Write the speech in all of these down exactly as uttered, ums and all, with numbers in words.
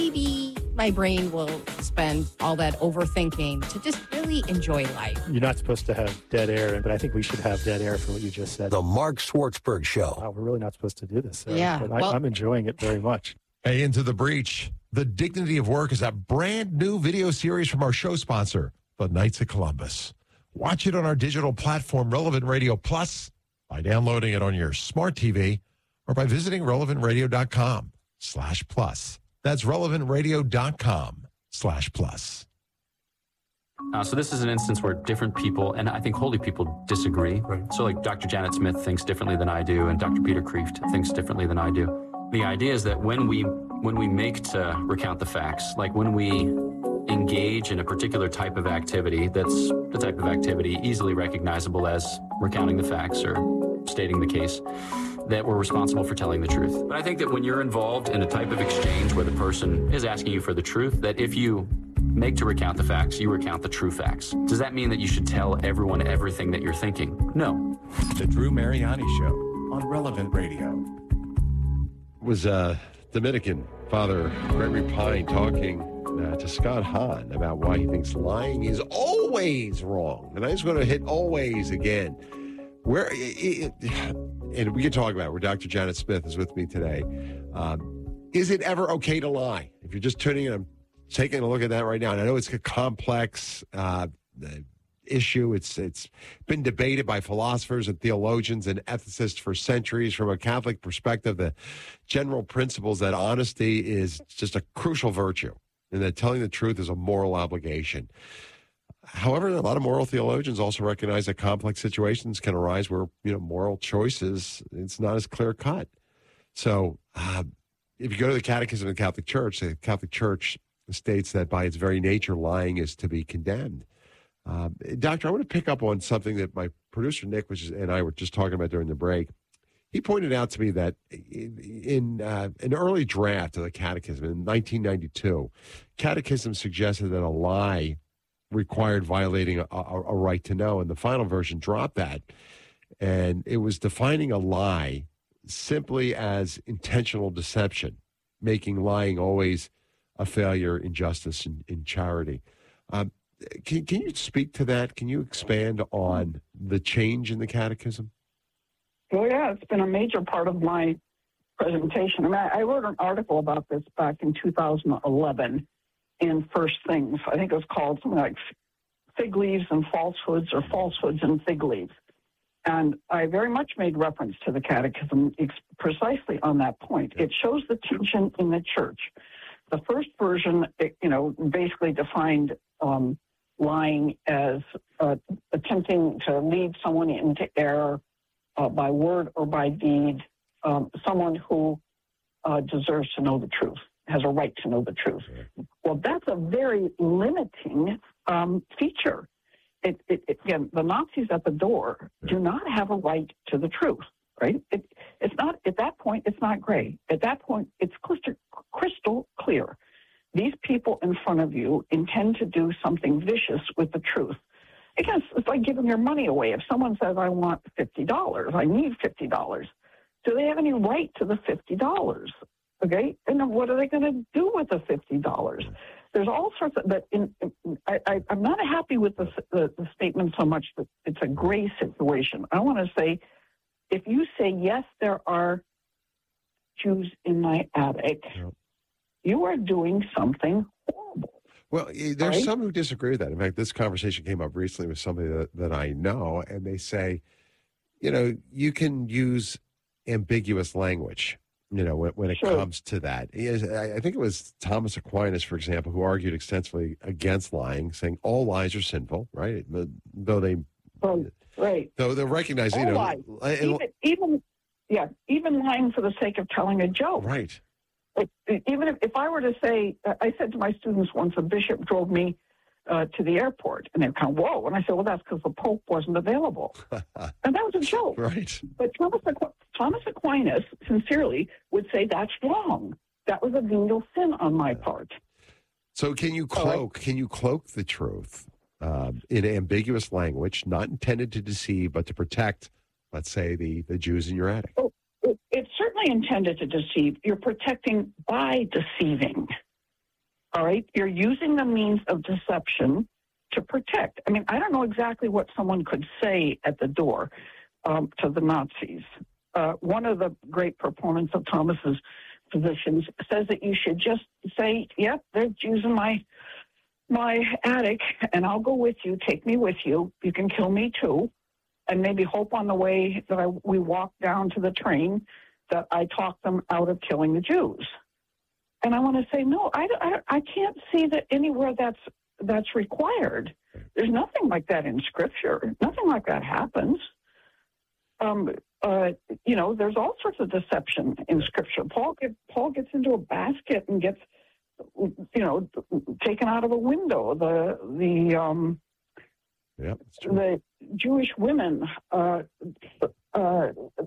maybe my brain will spend all that overthinking to just really enjoy life. You're not supposed to have dead air, but I think we should have dead air for what you just said. The Mark Schwartzberg Show. Wow, we're really not supposed to do this. Sarah, Yeah, but well- I, I'm enjoying it very much. Hey, Into the Breach. The Dignity of Work is a brand new video series from our show sponsor, the Knights of Columbus. Watch it on our digital platform, Relevant Radio Plus, by downloading it on your smart T V or by visiting relevant radio dot com slash plus. That's relevant radio dot com slash plus. Uh, so this is an instance where different people, and I think holy people, disagree. Right. So like Doctor Janet Smith thinks differently than I do, and Doctor Peter Kreeft thinks differently than I do. The idea is that when we when we make to recount the facts, like when we engage in a particular type of activity, that's the type of activity easily recognizable as recounting the facts or stating the case, that we're responsible for telling the truth. But I think that when you're involved in a type of exchange where the person is asking you for the truth, that if you make to recount the facts, you recount the true facts. Does that mean that you should tell everyone everything that you're thinking? No. The Drew Mariani Show on Relevant Radio. Was uh, Dominican Father Gregory Pine talking uh, to Scott Hahn about why he thinks lying is always wrong. And I just want to hit always again. Where it, it, and we can talk about it, where Doctor Janet Smith is with me today. Um, is it ever okay to lie? If you're just tuning in, I'm taking a look at that right now. And I know it's a complex uh, issue. It's it's been debated by philosophers and theologians and ethicists for centuries. From a Catholic perspective, the general principles that honesty is just a crucial virtue and that telling the truth is a moral obligation. However, a lot of moral theologians also recognize that complex situations can arise where, you know, moral choices, it's not as clear cut. So uh, if you go to the Catechism of the Catholic Church, the Catholic Church states that by its very nature, lying is to be condemned. Um, Doctor, I want to pick up on something that my producer, Nick, was just, and I were just talking about during the break. He pointed out to me that in, in uh, an early draft of the Catechism in nineteen ninety-two, Catechism suggested that a lie required violating a, a, a right to know, and the final version dropped that. And it was defining a lie simply as intentional deception, making lying always a failure in justice and in charity. Um, Can, can you speak to that? Can you expand on the change in the Catechism? Well, yeah, it's been a major part of my presentation. I mean, I wrote an article about this back in two thousand eleven in First Things. I think it was called something like Fig Leaves and Falsehoods or Falsehoods and Fig Leaves. And I very much made reference to the Catechism ex- precisely on that point. It shows the teaching in the church. The first version, it, you know, basically defined um, lying as uh, attempting to lead someone into error uh, by word or by deed, um, someone who uh, deserves to know the truth, has a right to know the truth. Well, that's a very limiting um, feature. It, it, it, again, the Nazis at the door do not have a right to the truth, right? It, it's not, at that point, it's not gray. At that point, it's crystal, crystal clear. These people in front of you intend to do something vicious with the truth. Again, it's like giving your money away. If someone says, I want fifty dollars, I need fifty dollars, do they have any right to the fifty dollars? Okay? And then what are they going to do with the fifty dollars? There's all sorts of, but in, in, I, I, I'm not happy with the, the, the statement so much that it's a gray situation. I want to say, if you say, yes, there are Jews in my attic, yep, you are doing something horrible. Well, there's right? some who disagree with that. In fact, this conversation came up recently with somebody that, that I know, and they say, you know, you can use ambiguous language, you know, when, when it sure. comes to that. I think it was Thomas Aquinas, for example, who argued extensively against lying, saying all lies are sinful, right? Though they, oh, right. Though they recognize, all you know, lies. And, even, even, yeah, even lying for the sake of telling a joke. Right. Like, even if, if I were to say, I said to my students once, a bishop drove me uh, to the airport, and they're kind of, whoa. And I said, well, that's because the Pope wasn't available. And that was a joke. Right. But Thomas, Aqu- Thomas Aquinas, sincerely, would say that's wrong. That was a venial sin on my part. So can you cloak, can you cloak the truth um, in ambiguous language, not intended to deceive, but to protect, let's say, the, the Jews in your attic? Oh, it, it's certainly intended to deceive. You're protecting by deceiving. All right? You're using the means of deception to protect. I mean, I don't know exactly what someone could say at the door um, to the Nazis. Uh, one of the great proponents of Thomas's positions says that you should just say, yep, they're Jews in my my attic, and I'll go with you. Take me with you. You can kill me too. And maybe hope on the way that I, we walk down to the train that I talk them out of killing the Jews. And I want to say, no, I, I, I can't see that anywhere that's that's required. There's nothing like that in Scripture. Nothing like that happens. Um, uh, you know, there's all sorts of deception in Scripture. Paul get, Paul gets into a basket and gets, you know, taken out of a window. The the um, yeah, that's true. the Jewish women uh, uh,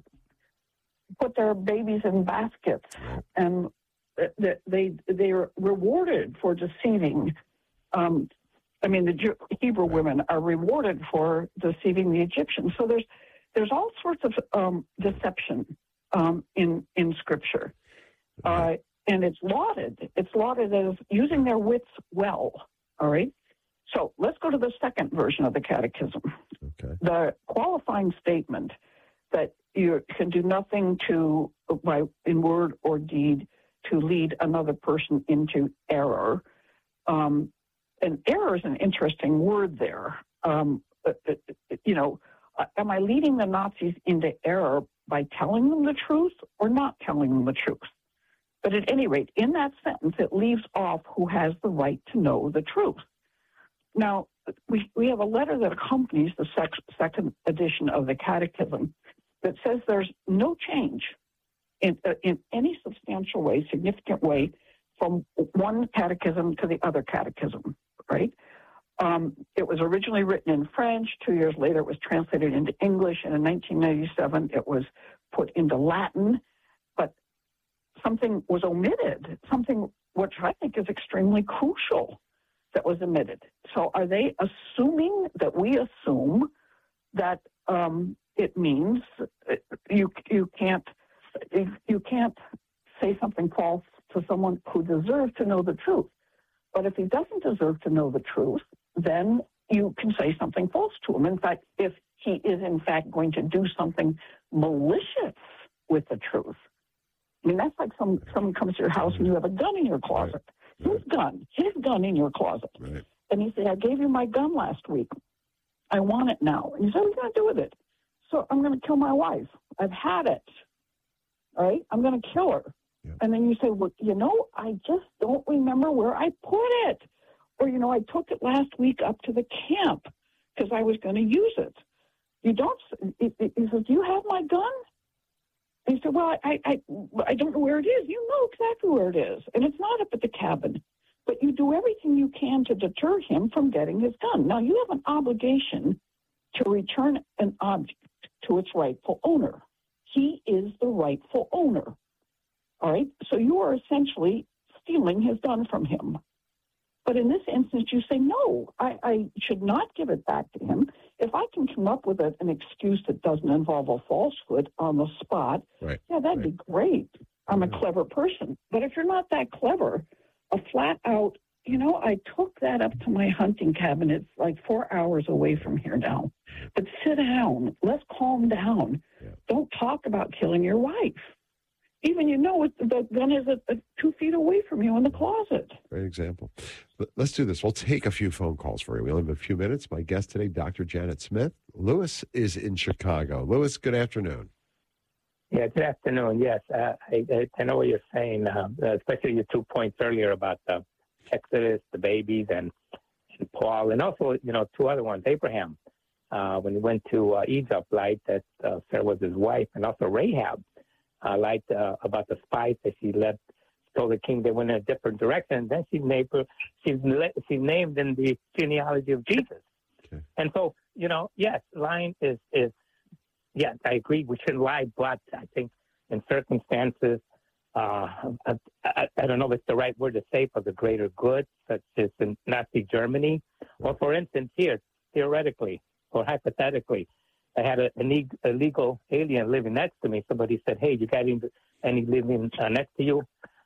put their babies in baskets, and they they they're rewarded for deceiving. Um, I mean, the Jew, Hebrew women are rewarded for deceiving the Egyptians. So there's there's all sorts of um, deception um, in in Scripture, uh, and it's lauded. It's lauded as using their wits well. All right. So let's go to the second version of the Catechism. Okay. The qualifying statement that you can do nothing to, by in word or deed, to lead another person into error. Um, and error is an interesting word there. Um, you know, am I leading the Nazis into error by telling them the truth or not telling them the truth? But at any rate, in that sentence, it leaves off who has the right to know the truth. Now, we, we have a letter that accompanies the sec- second edition of the Catechism that says there's no change in, uh, in any substantial way, significant way, from one catechism to the other catechism, right? Um, it was originally written in French. Two years later, it was translated into English, and in nineteen ninety-seven, it was put into Latin. But something was omitted, something which I think is extremely crucial that was omitted. So are they assuming that we assume that um, it means you you can't you can't say something false to someone who deserves to know the truth? But if he doesn't deserve to know the truth, then you can say something false to him. In fact, if he is in fact going to do something malicious with the truth, I mean, that's like some someone comes to your house and you have a gun in your closet. Right. His gun, his gun in your closet. Right. And he said, I gave you my gun last week. I want it now. And you said, what are you going to do with it? So I'm going to kill my wife. I've had it. All right? I'm going to kill her. Yeah. And then you say, well, you know, I just don't remember where I put it. Or, you know, I took it last week up to the camp because I was going to use it. You don't, he says, do you have my gun? And he said, well, I, I, I don't know where it is. You know exactly where it is. And it's not up at the cabin. But you do everything you can to deter him from getting his gun. Now, you have an obligation to return an object to its rightful owner. He is the rightful owner. All right? So you are essentially stealing his gun from him. But in this instance, you say, no, I, I should not give it back to him. If I can come up with a, an excuse that doesn't involve a falsehood on the spot, right. yeah, that'd right. be great. I'm a clever person. But if you're not that clever, a flat out, you know, I took that up to my hunting cabin. It's like four hours away from here now. But sit down. Let's calm down. Yeah. Don't talk about killing your wife. Even you know it, the gun is a, a two feet away from you in the closet. Great example. But let's do this. We'll take a few phone calls for you. We only have a few minutes. My guest today, Doctor Janet Smith. Lewis is in Chicago. Lewis, good afternoon. Yeah, good afternoon. Yes, uh, I, I know what you're saying, uh, especially your two points earlier about the Exodus, the babies, and, and Paul, and also, you know, two other ones. Abraham, uh, when he went to uh, Egypt, lied that uh, Sarah was his wife, and also Rahab. Uh, lied uh, about the spies that she led, told the king they went in a different direction. And then she named her, she's, she's named in the genealogy of Jesus. Okay. And so, you know, yes, lying is, is, yes, I agree. We shouldn't lie, but I think in circumstances, uh, I, I, I don't know if it's the right word to say, for the greater good, such as in Nazi Germany. Or for instance, here, theoretically or hypothetically, I had a, an illegal alien living next to me. Somebody said, hey, you got any, any living uh, next to you?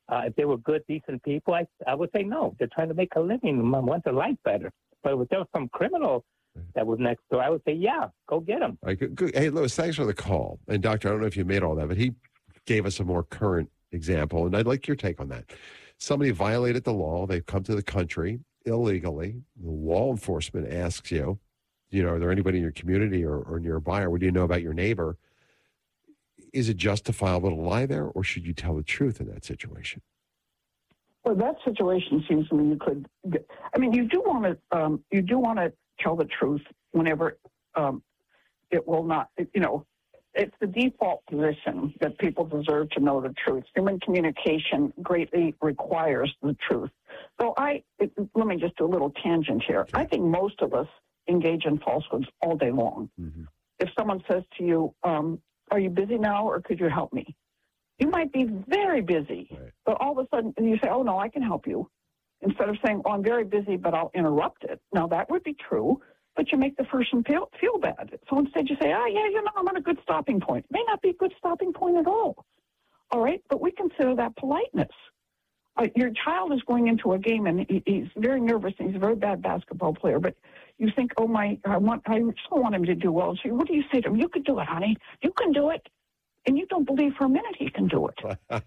Uh, if they were good, decent people, I, I would say no. They're trying to make a living, and want their life better. But if there was some criminal that was next door, I would say, yeah, go get him. All right, good, good. Hey, Louis, thanks for the call. And, Doctor, I don't know if you made all that, but he gave us a more current example, and I'd like your take on that. Somebody violated the law. They've come to the country illegally. The law enforcement asks you, you know, are there anybody in your community or, or nearby, or what do you know about your neighbor? Is it justifiable to lie there, or should you tell the truth in that situation? Well, that situation seems to me you could. I mean, you do want to. Um, you do want to tell the truth whenever um, it will not. You know, it's the default position that people deserve to know the truth. Human communication greatly requires the truth. So I it, let me just do a little tangent here. I think most of us engage in falsehoods all day long. Mm-hmm. If someone says to you, um, "Are you busy now, or could you help me?" You might be very busy, right. But all of a sudden you say, "Oh, no, I can help you." Instead of saying, "Oh, I'm very busy, but I'll interrupt it." Now, that would be true, but you make the person feel, feel bad. So instead you say, "Ah, oh, yeah, you know, I'm on a good stopping point." It may not be a good stopping point at all. All right, but we consider that politeness. Uh, your child is going into a game, and he, he's very nervous, and he's a very bad basketball player, but you think, "Oh, my, I want, I so want him to do well." So what do you say to him? "You can do it, honey. You can do it." And you don't believe for a minute he can do it. but,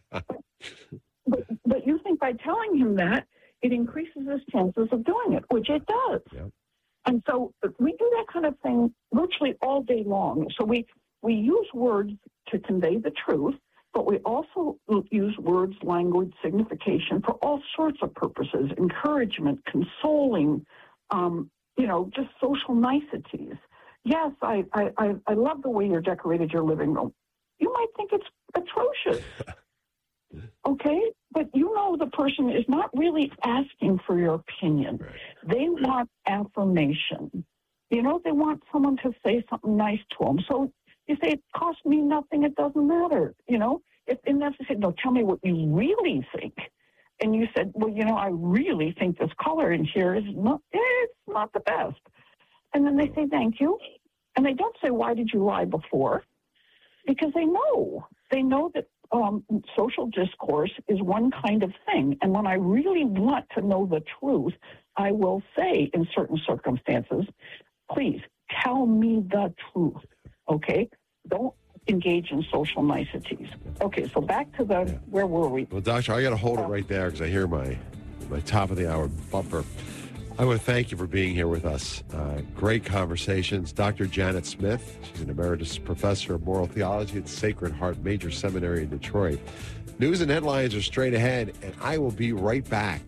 but you think by telling him that, it increases his chances of doing it, which it does. Yep. And so we do that kind of thing virtually all day long. So we, we use words to convey the truth, but we also use words, language, signification for all sorts of purposes: encouragement, consoling, um, you know, just social niceties. Yes, I, I, I love the way you decorated your living room. You might think it's atrocious, okay? But you know the person is not really asking for your opinion. Right. They want affirmation. You know, they want someone to say something nice to them. So you say, "It costs me nothing, it doesn't matter." You know, if and that's say, "No, tell me what you really think." And you said, "Well, you know, I really think this color in here is not, it's not the best." And then they say, "Thank you." And they don't say, "Why did you lie before?" Because they know. They know that um, social discourse is one kind of thing. And when I really want to know the truth, I will say in certain circumstances, "Please tell me the truth." Okay? Don't engage in social niceties. Okay, so back to the, yeah. Where were we? Well, Doctor, I got to hold it right there because I hear my, my top of the hour bumper. I want to thank you for being here with us. Uh, great conversations. Doctor Janet Smith, she's an emeritus professor of moral theology at Sacred Heart Major Seminary in Detroit. News and headlines are straight ahead, and I will be right back.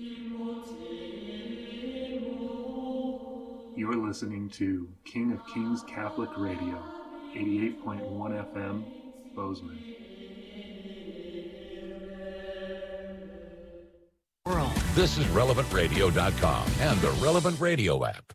You are listening to King of Kings Catholic Radio, eighty-eight point one F M, Bozeman. This is relevant radio dot com and the Relevant Radio app.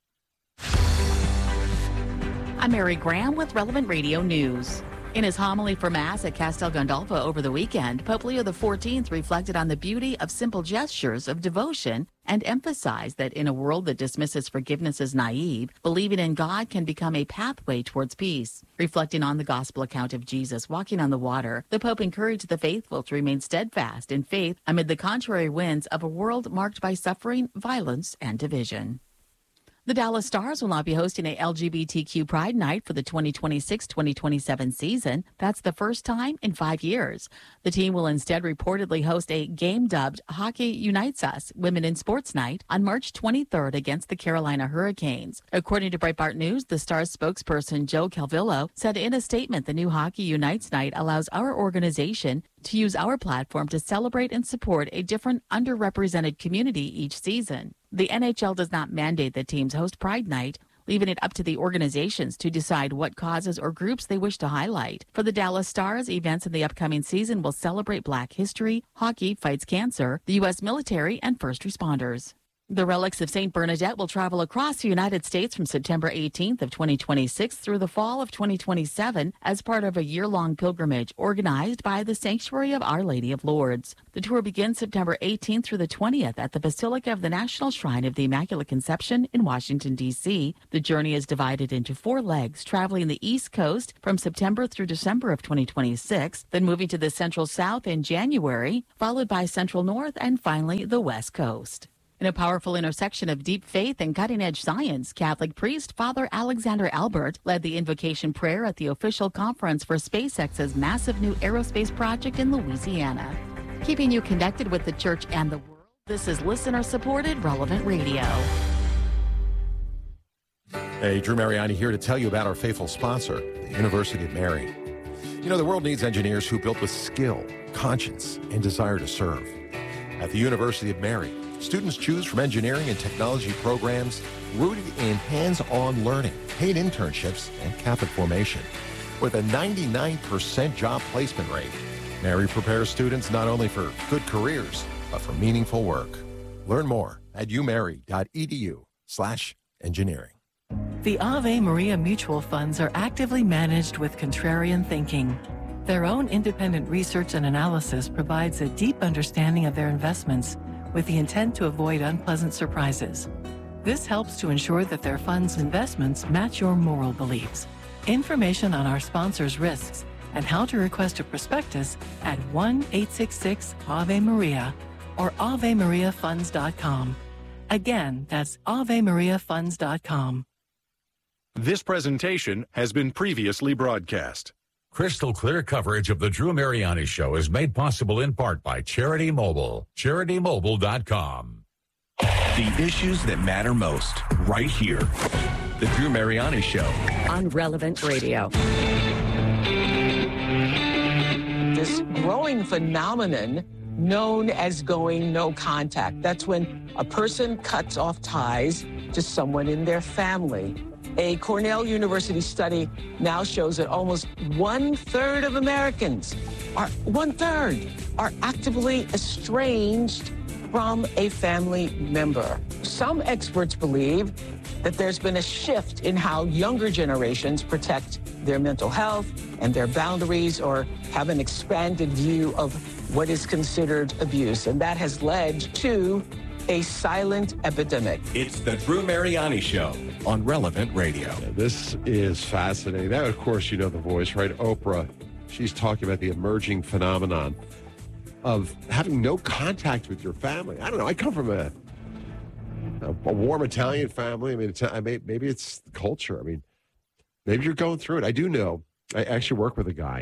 I'm Mary Graham with Relevant Radio News. In his homily for Mass at Castel Gandolfo over the weekend, Pope Leo the fourteenth reflected on the beauty of simple gestures of devotion and emphasized that in a world that dismisses forgiveness as naive, believing in God can become a pathway towards peace. Reflecting on the gospel account of Jesus walking on the water, the Pope encouraged the faithful to remain steadfast in faith amid the contrary winds of a world marked by suffering, violence, and division. The Dallas Stars will not be hosting a L G B T Q Pride Night for the twenty twenty-six twenty twenty-seven season. That's the first time in five years. The team will instead reportedly host a game dubbed Hockey Unites Us Women in Sports Night on March twenty-third against the Carolina Hurricanes. According to Breitbart News, the Stars spokesperson Joe Calvillo said in a statement the new Hockey Unites Night allows our organization to use our platform to celebrate and support a different underrepresented community each season. The N H L does not mandate that teams host Pride Night, leaving it up to the organizations to decide what causes or groups they wish to highlight. For the Dallas Stars, events in the upcoming season will celebrate Black history, hockey fights cancer, the U S military, and first responders. The relics of Saint Bernadette will travel across the United States from September eighteenth of twenty twenty-six through the fall of twenty twenty-seven as part of a year-long pilgrimage organized by the Sanctuary of Our Lady of Lourdes. The tour begins September eighteenth through the twentieth at the Basilica of the National Shrine of the Immaculate Conception in Washington, D C The journey is divided into four legs, traveling the East Coast from September through December of twenty twenty-six, then moving to the Central South in January, followed by Central North, and finally the West Coast. In a powerful intersection of deep faith and cutting-edge science, Catholic priest Father Alexander Albert led the invocation prayer at the official conference for SpaceX's massive new aerospace project in Louisiana. Keeping you connected with the church and the world, this is listener-supported Relevant Radio. Hey, Drew Mariani here to tell you about our faithful sponsor, the University of Mary. You know, the world needs engineers who built with skill, conscience, and desire to serve. At the University of Mary, students choose from engineering and technology programs rooted in hands-on learning, paid internships, and Catholic formation. With a ninety-nine percent job placement rate, Mary prepares students not only for good careers, but for meaningful work. Learn more at umary.edu slash engineering. The Ave Maria mutual funds are actively managed with contrarian thinking. Their own independent research and analysis provides a deep understanding of their investments with the intent to avoid unpleasant surprises. This helps to ensure that their funds' investments match your moral beliefs. Information on our sponsors' risks and how to request a prospectus at one eight six six Ave Maria or ave maria funds dot com. Again, that's ave maria funds dot com. This presentation has been previously broadcast. Crystal clear coverage of the Drew Mariani Show is made possible in part by Charity Mobile, charity mobile dot com. The issues that matter most, right here. The Drew Mariani Show. On Relevant Radio. This growing phenomenon known as going no contact. That's when a person cuts off ties to someone in their family. A Cornell University study now shows that almost one-third of Americans, are one-third, are actively estranged from a family member. Some experts believe that there's been a shift in how younger generations protect their mental health and their boundaries or have an expanded view of what is considered abuse. And that has led to a silent epidemic. It's the Drew Mariani Show on Relevant Radio. Yeah, this is fascinating. That, of course, you know the voice, right? Oprah. She's talking about the emerging phenomenon of having no contact with your family. I don't know. I come from a a, a warm Italian family. I mean, it's, I may, maybe it's the culture. I mean, maybe you're going through it. I do know. I actually work with a guy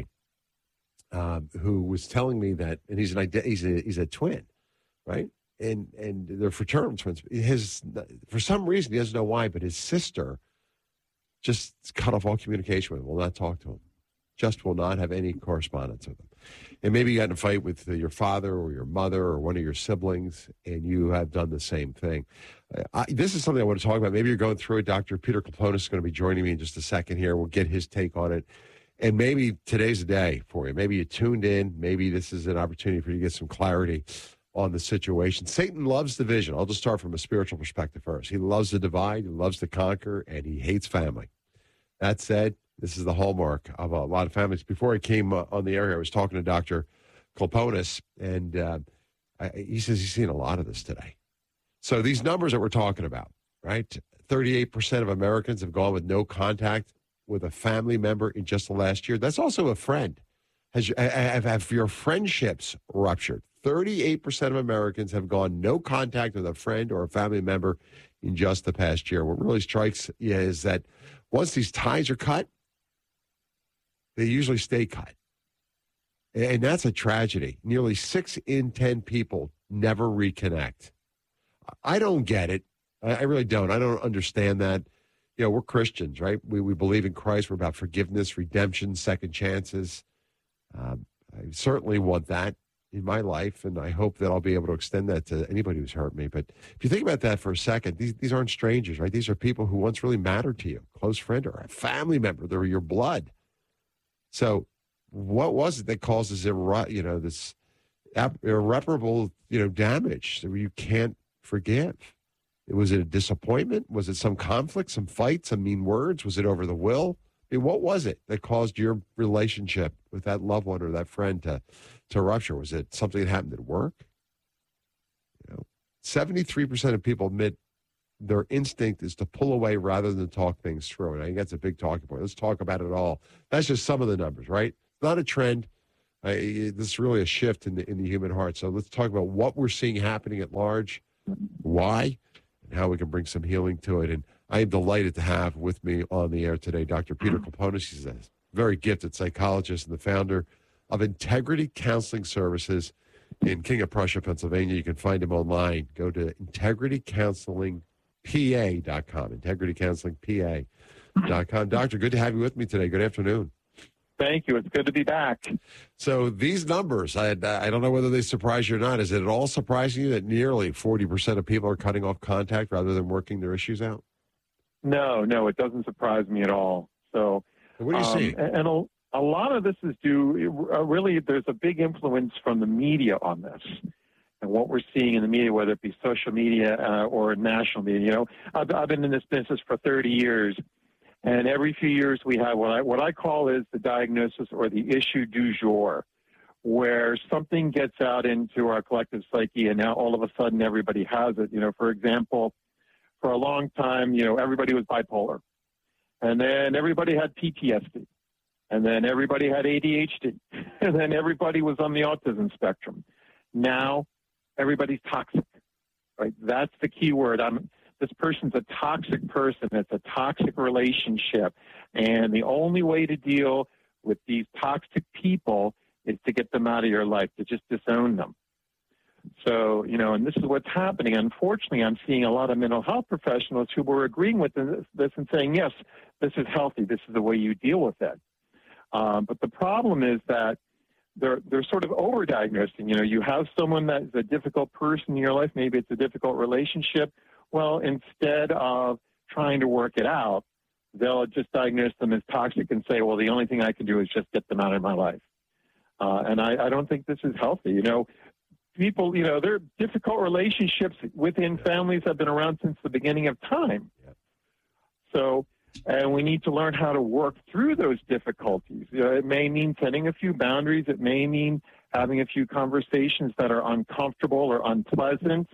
um, who was telling me that, and he's an he's a he's a twin, right? And and they're fraternal twins. His for some reason he doesn't know why, but his sister just cut off all communication with him. Will not talk to him. Just will not have any correspondence with him. And maybe you got in a fight with your father or your mother or one of your siblings, and you have done the same thing. I, this is something I want to talk about. Maybe you're going through it. Doctor Peter Kloponis is going to be joining me in just a second here. We'll get his take on it. And maybe today's the day for you. Maybe you tuned in. Maybe this is an opportunity for you to get some clarity on the situation. Satan loves division. I'll just start from a spiritual perspective first. He loves to divide, he loves to conquer, and he hates family. That said, this is the hallmark of a lot of families. Before I came uh, on the air, I was talking to Doctor Kloponis, and uh, I, he says he's seen a lot of this today. So these numbers that we're talking about, right? thirty-eight percent of Americans have gone with no contact with a family member in just the last year. That's also a friend. Has have, have your friendships ruptured? thirty-eight percent of Americans have gone no contact with a friend or a family member in just the past year. What really strikes you is that once these ties are cut, they usually stay cut. And that's a tragedy. Nearly six in ten people never reconnect. I don't get it. I really don't. I don't understand that. You know, we're Christians, right? We we believe in Christ. We're about forgiveness, redemption, second chances. Um, I certainly want that in my life, and I hope that I'll be able to extend that to anybody who's hurt me. But if you think about that for a second, these these aren't strangers, right? These are people who once really mattered to you, close friend or a family member. They're your blood. So what was it that causes irre- you know, this irreparable, you know, damage that you can't forgive? Was it a disappointment? Was it some conflict, some fight, some mean words? Was it over the will? I mean, what was it that caused your relationship with that loved one or that friend to, to rupture? Was it something that happened at work? You know, seventy-three percent of people admit their instinct is to pull away rather than talk things through. And I think that's a big talking point. Let's talk about it all. That's just some of the numbers, right? It's not a trend. Uh, this is really a shift in the, in the human heart. So let's talk about what we're seeing happening at large, why, and how we can bring some healing to it. And I am delighted to have with me on the air today Doctor Peter Kloponis. He's a very gifted psychologist and the founder of Integrity Counseling Services in King of Prussia, Pennsylvania. You can find him online. Go to integrity counseling p a dot com, integrity counseling p a dot com. Doctor, good to have you with me today. Good afternoon. Thank you. It's good to be back. So these numbers, I, I don't know whether they surprise you or not. Is it at all surprising you that nearly forty percent of people are cutting off contact rather than working their issues out? No, no, it doesn't surprise me at all. So, what are you um, seeing? And a, a lot of this is due, uh, really, there's a big influence from the media on this. And what we're seeing in the media, whether it be social media uh, or national media. You know, I've, I've been in this business for thirty years. And every few years we have what I, what I call is the diagnosis or the issue du jour, where something gets out into our collective psyche and now all of a sudden everybody has it. You know, for example, for a long time, you know, everybody was bipolar. And then everybody had P T S D. And then everybody had A D H D. And then everybody was on the autism spectrum. Now everybody's toxic, right? That's the key word. I'm This person's a toxic person. It's a toxic relationship. And the only way to deal with these toxic people is to get them out of your life, to just disown them. So, you know, and this is what's happening. Unfortunately, I'm seeing a lot of mental health professionals who were agreeing with this and saying, yes, this is healthy. This is the way you deal with it. Um, but the problem is that they're they're sort of overdiagnosing. You know, you have someone that's a difficult person in your life. Maybe it's a difficult relationship. Well, instead of trying to work it out, they'll just diagnose them as toxic and say, well, the only thing I can do is just get them out of my life. Uh, and I, I don't think this is healthy. You know, people, you know, they're difficult relationships within families have been around since the beginning of time. So, and we need to learn how to work through those difficulties. You know, it may mean setting a few boundaries. It may mean having a few conversations that are uncomfortable or unpleasant,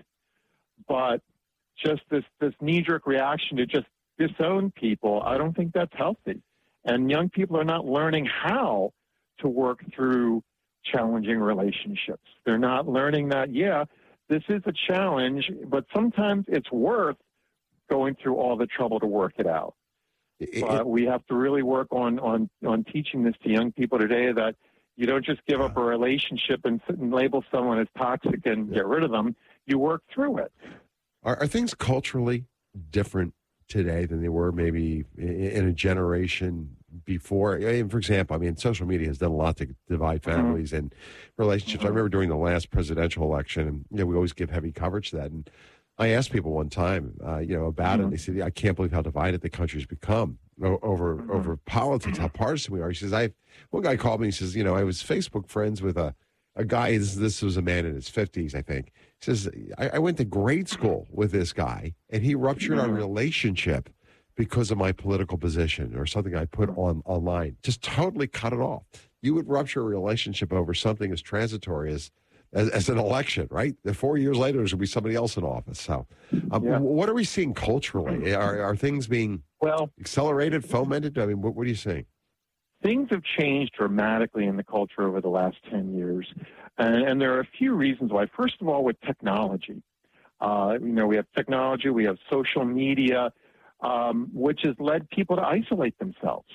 but just this, this knee-jerk reaction to just disown people, I don't think that's healthy. And young people are not learning how to work through challenging relationships. They're not learning that, yeah, this is a challenge, but sometimes it's worth going through all the trouble to work it out. But we have to really work on, on, on teaching this to young people today, that you don't just give up a relationship and sit and label someone as toxic and get rid of them. You work through it. Are, are things culturally different today than they were maybe in a generation before? I mean, for example, I mean, social media has done a lot to divide families mm-hmm. and relationships. Mm-hmm. I remember during the last presidential election, and you know, we always give heavy coverage to that. And I asked people one time, uh, you know, about mm-hmm. it. And they said, I can't believe how divided the country's become over mm-hmm. over politics, how partisan we are. He says, I one guy called me. He says, you know, I was Facebook friends with a a guy. This, this was a man in his fifties, I think. He says, I, I went to grade school with this guy, and he ruptured our relationship because of my political position or something I put on online. Just totally cut it off. You would rupture a relationship over something as transitory as as, as an election, right? The four years later, there's going to be somebody else in office. So, um, yeah. what are we seeing culturally? Are are things being well accelerated, fomented? I mean, what, what are you seeing? Things have changed dramatically in the culture over the last ten years. And, and there are a few reasons why. First of all, with technology. Uh, you know, we have technology, we have social media, um, which has led people to isolate themselves.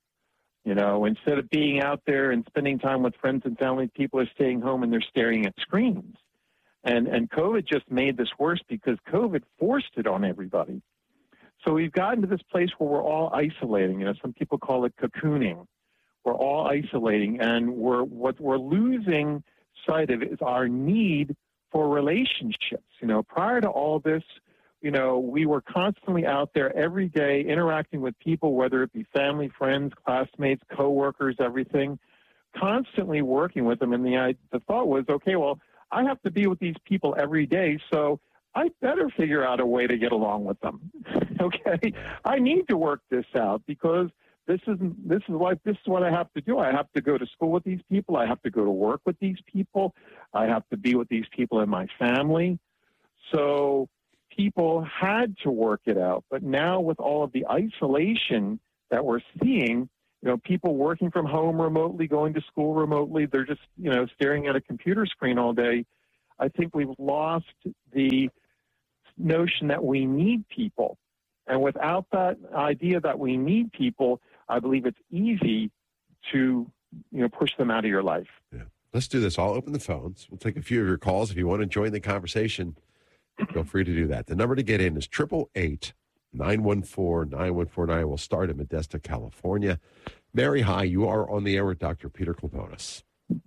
You know, instead of being out there and spending time with friends and family, people are staying home and they're staring at screens. And, and COVID just made this worse because COVID forced it on everybody. So we've gotten to this place where we're all isolating. You know, some people call it cocooning. We're all isolating, and we're what we're losing sight of is our need for relationships. You know, prior to all this, you know, we were constantly out there every day interacting with people, whether it be family, friends, classmates, coworkers, everything, constantly working with them. And the the thought was, okay, well, I have to be with these people every day, so I better figure out a way to get along with them. Okay, I need to work this out because this is this is what this is what I have to do. I have to go to school with these people. I have to go to work with these people. I have to be with these people in my family. So people had to work it out. But now with all of the isolation that we're seeing, you know, people working from home remotely, going to school remotely, they're just, you know, staring at a computer screen all day. I think we've lost the notion that we need people. And without that idea that we need people, I believe it's easy to, you know, push them out of your life. Yeah. Let's do this. I'll open the phones. We'll take a few of your calls. If you want to join the conversation, feel free to do that. The number to get in is eight eight eight, nine one four, nine one four nine. We'll start in Modesto, California. Mary, hi. You are on the air with Doctor Peter Kloponis.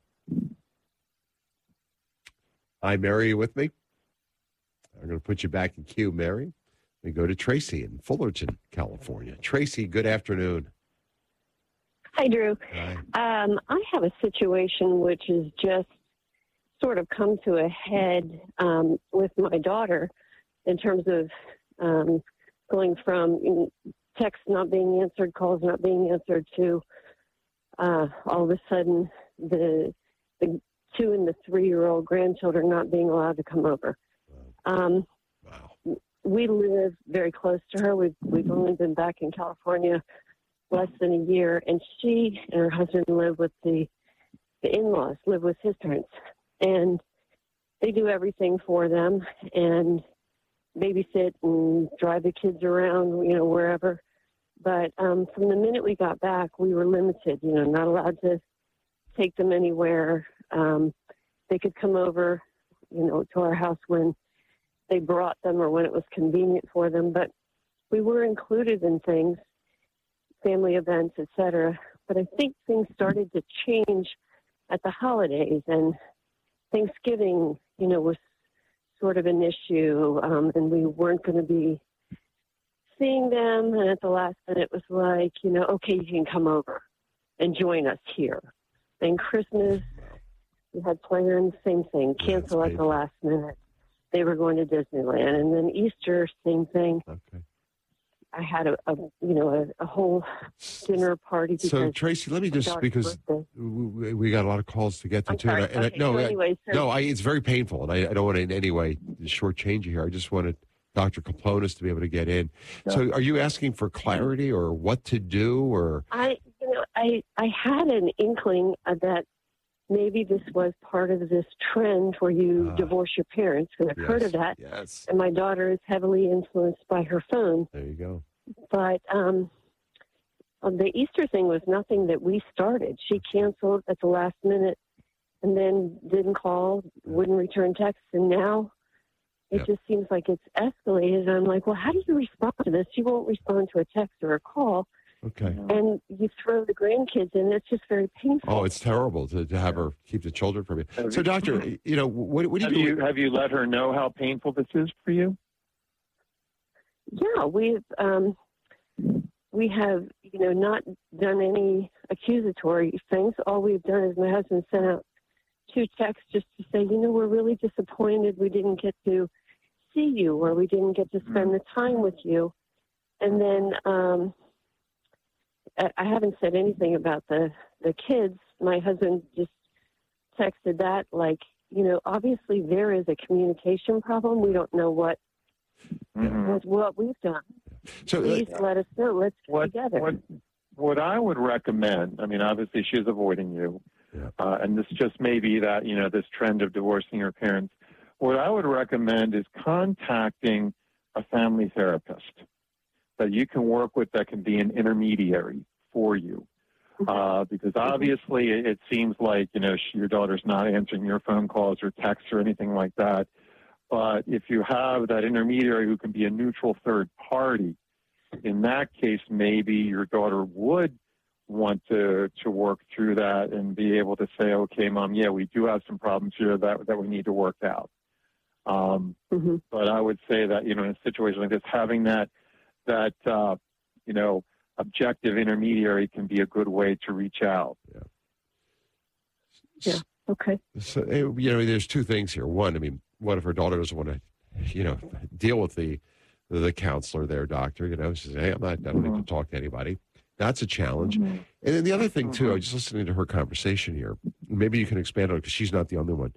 Hi, Mary, you with me? I'm going to put you back in queue, Mary. We go to Tracy in Fullerton, California. Tracy, good afternoon. Hi, Drew. Hi. Um, I have a situation which has just sort of come to a head um, with my daughter in terms of um, going from texts not being answered, calls not being answered, to uh, all of a sudden the, the two and the three-year-old grandchildren not being allowed to come over. Um, wow. We live very close to her. We've, we've only been back in California less than a year, and she and her husband live with the, the in-laws, live with his parents, and they do everything for them and babysit and drive the kids around, you know, wherever. But um, from the minute we got back, we were limited, you know, not allowed to take them anywhere. Um, they could come over, you know, to our house when they brought them or when it was convenient for them. But we were included in things, family events, et cetera. But I think things started to change at the holidays, and Thanksgiving, you know, was sort of an issue, um, and we weren't going to be seeing them. And at the last minute, it was like, you know, okay, you can come over and join us here. And Christmas, we had plans, same thing, cancel at the last minute. They were going to Disneyland. And then Easter, same thing. Okay. I had a, a you know, a, a whole dinner party. So, Tracy, let me just, because we, we got a lot of calls to get to, I'm too. sorry. And I, and Okay, I, no, so I- anyway, so- no I, it's very painful, and I, I don't want to in any way shortchange you here. I just wanted Doctor Kloponis to be able to get in. So are you asking for clarity or what to do? Or I, you know, I, I had an inkling of that maybe this was part of this trend where you Ah. divorce your parents, because I've heard of that. Yes. And my daughter is heavily influenced by her phone. There you go. But um, the Easter thing was nothing that we started. She canceled at the last minute and then didn't call, wouldn't return texts, and now it Yep. just seems like it's escalated. And I'm like, well, how do you respond to this? She won't respond to a text or a call. Okay. And you throw the grandkids in. It's just very painful. Oh, it's terrible to, to have her keep the children from you. So, Doctor, you know, what, what do Have you do? you, have you let her know how painful this is for you? Yeah, we've um, we have you know not done any accusatory things. All we've done is my husband sent out two texts just to say, you know, we're really disappointed we didn't get to see you, or we didn't get to spend the time with you. And then um, I, I haven't said anything about the the kids. My husband just texted that, like, you know, obviously there is a communication problem. We don't know what. What, what we've done. So please uh, let us know. Let's get what, together. What, what I would recommend, I mean, obviously she's avoiding you, uh, and this just may be that, you know, this trend of divorcing your parents. What I would recommend is contacting a family therapist that you can work with that can be an intermediary for you. Uh, because obviously it, it seems like, you know, she, your daughter's not answering your phone calls or texts or anything like that. But if you have that intermediary who can be a neutral third party, in that case, maybe your daughter would want to, to work through that and be able to say, okay, Mom, yeah, we do have some problems here that, that we need to work out. Um, mm-hmm. But I would say that, you know, in a situation like this, having that, that uh, you know, objective intermediary can be a good way to reach out. Yeah. Yeah. Okay. So, you know, there's two things here. One, I mean, what if her daughter doesn't want to you know, deal with the the counselor there, doctor. You know, she says, hey, I'm not, I don't need to talk to anybody. That's a challenge. Mm-hmm. And then the other thing, too, I was just listening to her conversation here. Maybe you can expand on it because she's not the only one.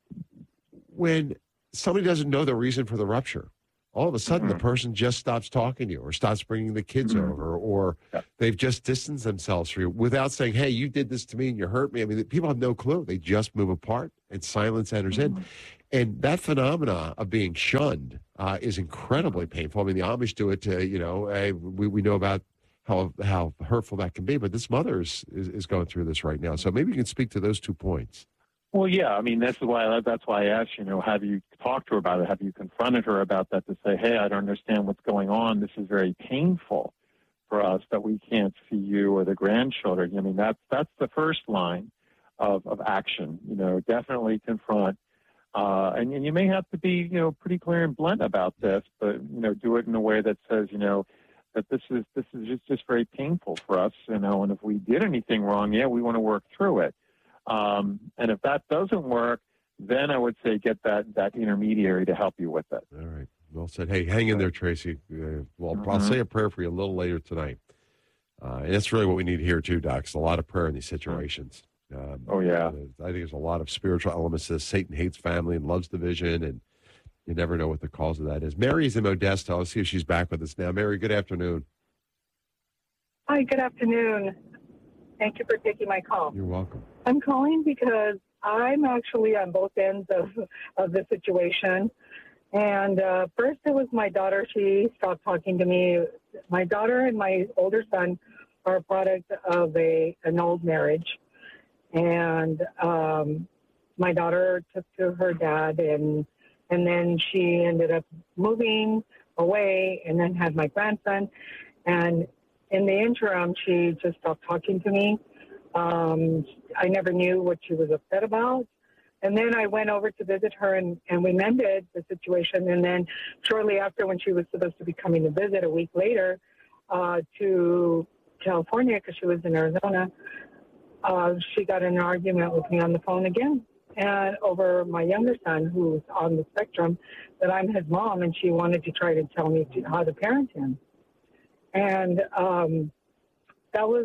When somebody doesn't know the reason for the rupture, all of a sudden Mm-hmm. the person just stops talking to you or stops bringing the kids Mm-hmm. over, or they've just distanced themselves from you without saying, hey, you did this to me and you hurt me. I mean, people have no clue. They just move apart and silence enters Mm-hmm. in. And that phenomena of being shunned uh, is incredibly painful. I mean, the Amish do it to, you know, uh, we, we know about how how hurtful that can be, but this mother is, is, is going through this right now. So maybe you can speak to those two points. Well, yeah, I mean, that's why that's why I asked, you know, have you talked to her about it? Have you confronted her about that to say, hey, I don't understand what's going on. This is very painful for us that we can't see you or the grandchildren. I mean, that's that's the first line of, of action, you know, definitely confront. Uh, and, and you may have to be, you know, pretty clear and blunt about this, but, you know, do it in a way that says, you know, that this is this is just, just very painful for us, you know, and if we did anything wrong, yeah, we want to work through it. Um, and if that doesn't work, then I would say get that, that intermediary to help you with it. All right. Well said. Hey, hang in there, Tracy. Uh, well, mm-hmm. I'll say a prayer for you a little later tonight. Uh, and that's really what we need here, too, Doc. It's a lot of prayer in these situations. Um, oh, yeah. Uh, I think there's a lot of spiritual elements to this. Satan hates family and loves division, and you never know what the cause of that is. Mary's in Modesto. Let's see if she's back with us now. Mary, good afternoon. Hi, good afternoon. Thank you for taking my call. You're welcome. I'm calling because I'm actually on both ends of, of the situation. And uh, first it was my daughter. She stopped talking to me. My daughter and my older son are a product of a an old marriage. And um, my daughter took to her dad, and and then she ended up moving away and then had my grandson. And in the interim, she just stopped talking to me. Um, I never knew what she was upset about. And then I went over to visit her, and, and we mended the situation. And then shortly after, when she was supposed to be coming to visit a week later uh, to California, because she was in Arizona, uh, she got in an argument with me on the phone again. And over my younger son, who's on the spectrum, that I'm his mom, and she wanted to try to tell me to, how to parent him. And um, that was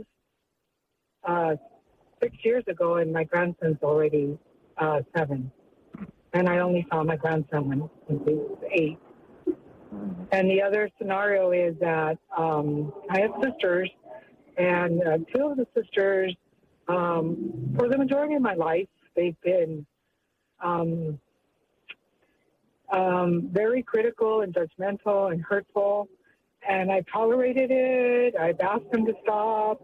uh, six years ago, and my grandson's already uh, seven. And I only saw my grandson when, when he was eight. And the other scenario is that um, I have sisters, and uh, two of the sisters, um, for the majority of my life, they've been um, um, very critical and judgmental and hurtful. And I tolerated it. I've asked them to stop.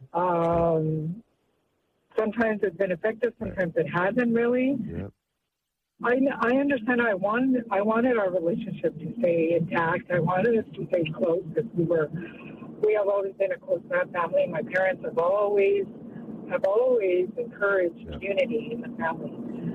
Um, sometimes it's been effective. Sometimes it hasn't really. Yep. I, I understand. I wanted I wanted our relationship to stay intact. I wanted us to stay close because we were we have always been a close knit family. My parents have always have always encouraged yep. unity in the family,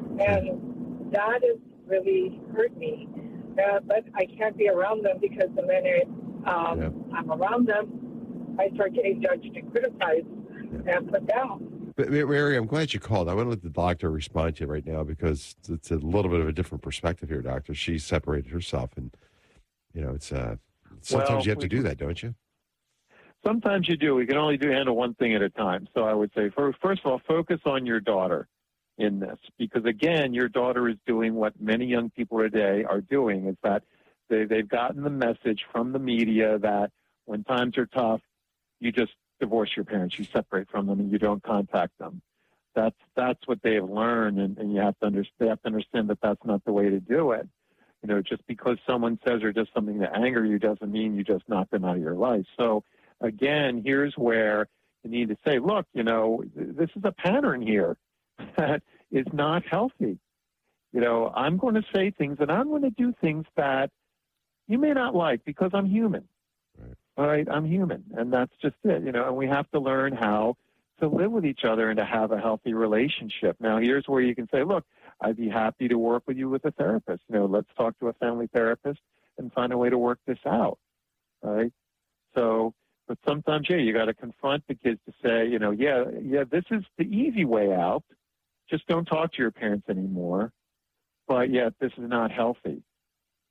and that has really hurt me. Uh, but I can't be around them because the minute um, yep. I'm around them, I start getting judged and criticized yep. and put down. But Mary, I'm glad you called. I want to let the doctor respond to you right now because it's a little bit of a different perspective here, doctor. She separated herself, and you know, it's uh, sometimes well, you have to we, do that, don't you? Sometimes you do. We can only do handle one thing at a time. So I would say, for, first of all, focus on your daughter in this, because again, your daughter is doing what many young people today are doing: is that they, they've gotten the message from the media that when times are tough, you just divorce your parents, you separate from them, and you don't contact them. That's that's what they've learned, and, and you have to understand. They have to understand that that's not the way to do it. You know, just because someone says or does something to anger you doesn't mean you just knock them out of your life. So, again, here's where you need to say, look, you know, this is a pattern here that is not healthy. You know, I'm going to say things and I'm going to do things that you may not like because I'm human. Right. All right, I'm human, and that's just it, you know, and we have to learn how to live with each other and to have a healthy relationship. Now, here's where you can say, look, I'd be happy to work with you with a therapist. You know, let's talk to a family therapist and find a way to work this out, all right? So, but sometimes, yeah, you got to confront the kids to say, you know, yeah, yeah, this is the easy way out. Just don't talk to your parents anymore. But yet, this is not healthy.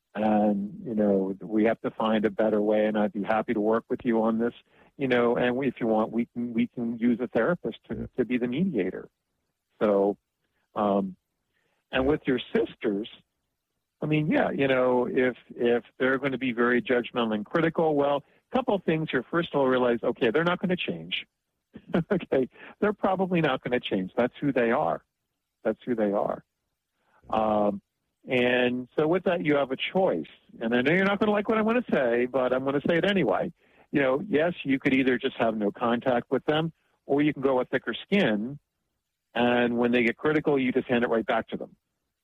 And, you know, we have to find a better way, and I'd be happy to work with you on this, you know, and we, if you want, we can, we can use a therapist to, to be the mediator. So, um, and with your sisters, I mean, yeah, you know, if, if they're going to be very judgmental and critical, well, a couple of things here. First of all, realize, okay, they're not going to change. Okay, they're probably not going to change. That's who they are. That's who they are. Um, and so with that, you have a choice. And I know you're not going to like what I'm going to say, but I'm going to say it anyway. You know, yes, you could either just have no contact with them, or you can go with thicker skin. And when they get critical, you just hand it right back to them.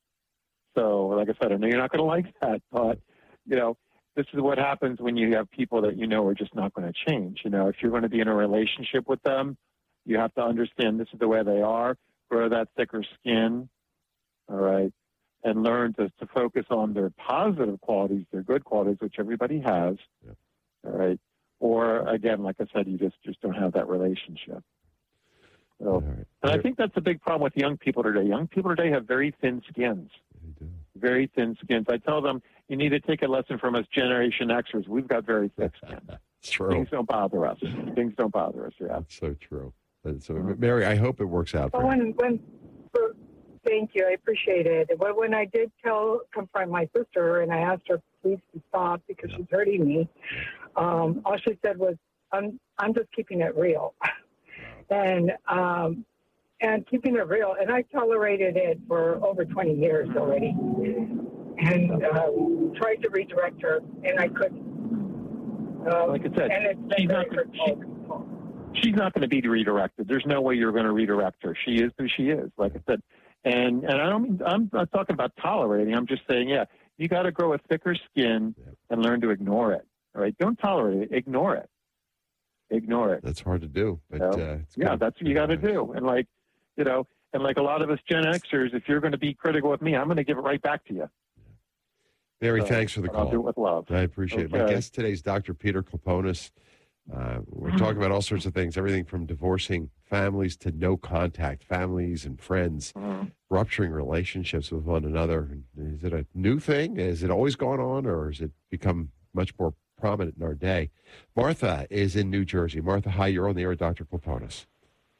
So, like I said, I know you're not going to like that, but, you know, this is what happens when you have people that you know are just not going to change. You know, if you're going to be in a relationship with them, you have to understand this is the way they are, grow that thicker skin, all right, and learn to, to focus on their positive qualities, their good qualities, which everybody has, yeah. all right. Or, again, like I said, you just, just don't have that relationship. So, right. And I think that's a big problem with young people today. Young people today have very thin skins. Very thin skins. I tell them, you need to take a lesson from us Generation Xers. We've got very thick skin. It's true. Things don't bother us. Things don't bother us, yeah. That's so true. And so, Mary, I hope it works out for But you. when, when, for, thank you, I appreciate it. But when I did tell, confront my sister, and I asked her please to stop because she's hurting me, um, all she said was, I'm, I'm just keeping it real. and, um, and keeping it real. And I tolerated it for over twenty years already. And uh, tried to redirect her, and I couldn't. Um, like I said, and it's she's been not, very she, she's not going to be redirected. There's no way you're going to redirect her. She is who she is, like I said. And and I don't mean, I'm not talking about tolerating. I'm just saying, yeah, you got to grow a thicker skin and learn to ignore it. All right? Don't tolerate it. Ignore it. Ignore it. That's hard to do. But, So, uh, it's yeah, good. that's what you got to do. And like, you know, and like a lot of us Gen Xers, if you're going to be critical with me, I'm going to give it right back to you. Mary, So, thanks for the but call. I'll do it with love. I appreciate it. My Okay. guest today is Doctor Peter Kloponis. Uh, we're talking about all sorts of things, everything from divorcing families to no contact, families and friends, rupturing relationships with one another. Is it a new thing? Is it always gone on, or has it become much more prominent in our day? Martha is in New Jersey. Martha, hi, you're on the air with Doctor Kloponis.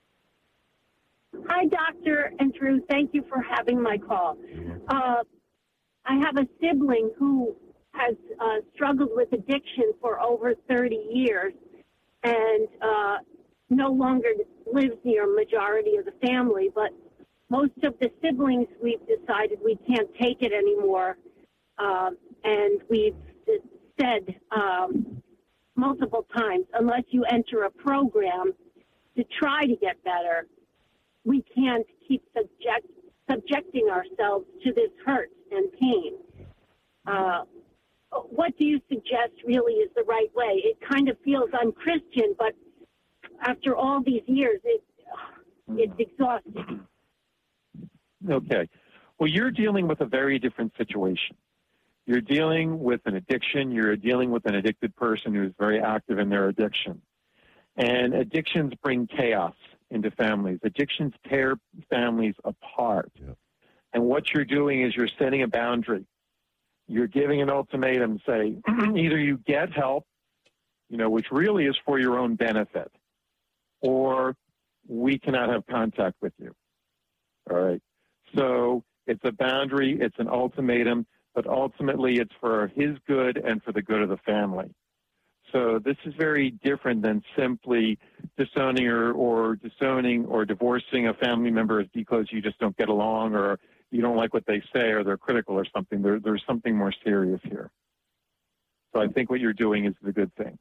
Hi, Doctor and Drew. Thank you for having my call. Uh, I have a sibling who has uh, struggled with addiction for over thirty years and uh, no longer lives near majority of the family. But most of the siblings, we've decided we can't take it anymore. Uh, and we've said um, multiple times, unless you enter a program to try to get better, we can't keep subject, subjecting ourselves to this hurt and pain. Uh, what do you suggest really is the right way? It kind of feels unchristian, but after all these years, it, it's exhausting. Okay. Well, you're dealing with a very different situation. You're dealing with an addiction. You're dealing with an addicted person who's very active in their addiction. And addictions bring chaos into families. Addictions tear families apart. Yeah. And what you're doing is you're setting a boundary. You're giving an ultimatum, say, either you get help, you know, which really is for your own benefit, or we cannot have contact with you. All right. So it's a boundary, it's an ultimatum, but ultimately it's for his good and for the good of the family. So this is very different than simply disowning or, or disowning or divorcing a family member because you just don't get along or you don't like what they say or they're critical or something. There, there's something more serious here. So I think what you're doing is the good thing.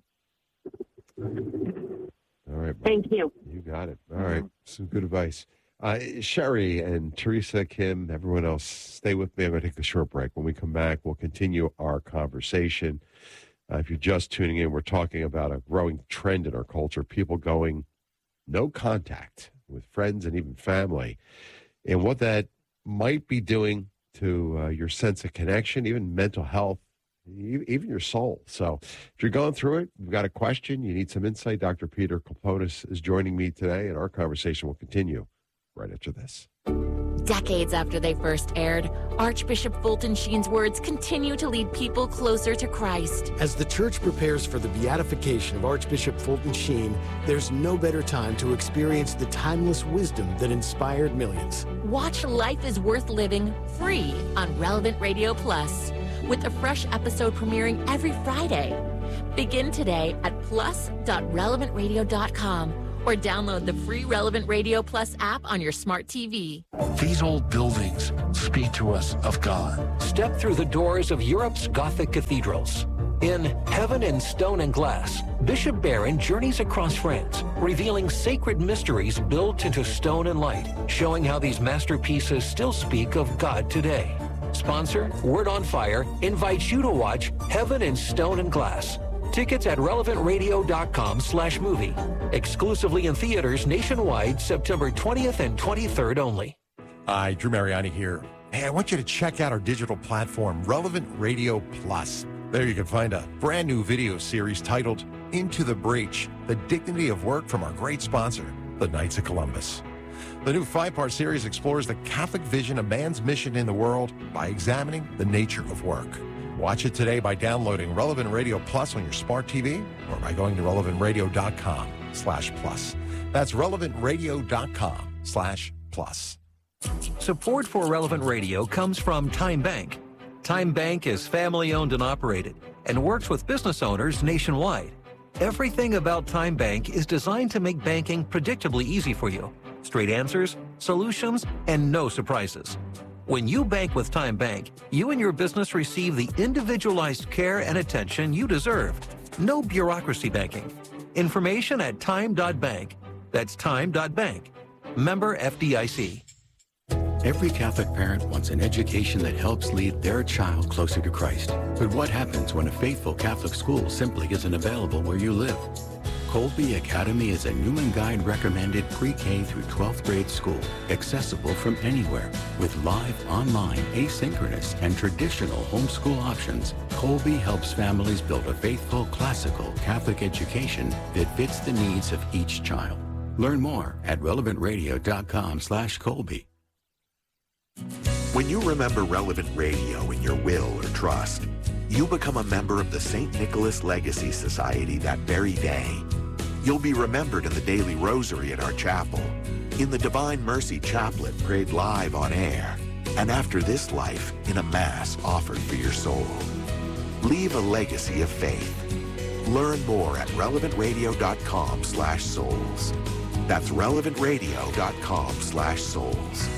All right. Thank you. You got it. All right. Some good advice. Uh, Sherry and Teresa, Kim, everyone else, stay with me. I'm going to take a short break. When we come back, we'll continue our conversation. Uh, if you're just tuning in, we're talking about a growing trend in our culture, people going no contact with friends and even family, and what that might be doing to uh, your sense of connection, even mental health, even your soul. So if you're going through it, you've got a question, you need some insight, Doctor Peter Kloponis is joining me today, and our conversation will continue right after this. Decades after they first aired, Archbishop Fulton Sheen's words continue to lead people closer to Christ. As the church prepares for the beatification of Archbishop Fulton Sheen, there's no better time to experience the timeless wisdom that inspired millions. Watch Life is Worth Living free on Relevant Radio Plus, with a fresh episode premiering every Friday. Begin today at plus dot relevant radio dot com or download the free Relevant Radio Plus app on your smart T V. These old buildings speak to us of God. Step through the doors of Europe's Gothic cathedrals. In Heaven in Stone and Glass, Bishop Barron journeys across France, revealing sacred mysteries built into stone and light, showing how these masterpieces still speak of God today. Sponsor, Word on Fire, invites you to watch Heaven in Stone and Glass. Tickets at relevant radio dot com slash movie. Exclusively in theaters nationwide, September twentieth and twenty-third only. Hi, Drew Mariani here. Hey, I want you to check out our digital platform, Relevant Radio Plus. There you can find a brand new video series titled Into the Breach, The Dignity of Work from our great sponsor, the Knights of Columbus. The new five-part series explores the Catholic vision of man's mission in the world by examining the nature of work. Watch it today by downloading Relevant Radio Plus on your smart T V or by going to relevant radio dot com slash plus. That's relevant radio dot com slash plus. Support for Relevant Radio comes from Time Bank. Time Bank is family-owned and operated and works with business owners nationwide. Everything about Time Bank is designed to make banking predictably easy for you. Straight answers, solutions, and no surprises. When you bank with Time Bank, you and your business receive the individualized care and attention you deserve. No bureaucracy banking. Information at time dot bank. That's time dot bank. Member F D I C. Every Catholic parent wants an education that helps lead their child closer to Christ. But what happens when a faithful Catholic school simply isn't available where you live? Colby Academy is a Newman Guide recommended pre-K through twelfth grade school, accessible from anywhere. With live, online, asynchronous, and traditional homeschool options, Colby helps families build a faithful, classical Catholic education that fits the needs of each child. Learn more at relevant radio dot com slash Colby. When you remember Relevant Radio in your will or trust, you become a member of the Saint Nicholas Legacy Society that very day. You'll be remembered in the daily rosary at our chapel, in the Divine Mercy Chaplet prayed live on air, and after this life in a Mass offered for your soul. Leave a legacy of faith. Learn more at relevant radio dot com slash souls. That's relevant radio dot com slash souls.